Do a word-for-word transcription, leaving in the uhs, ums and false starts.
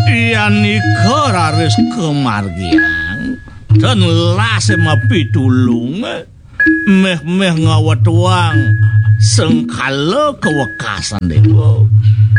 Yan ika raris kemargian dan lase mapitulung meh-meh ngawat wang sengkala kewekasan dewa